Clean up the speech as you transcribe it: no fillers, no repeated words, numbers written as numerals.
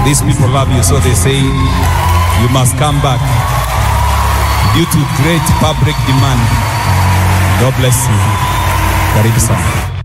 These people love you, so they say you must come back due to great public demand. God bless you. Karibu sana.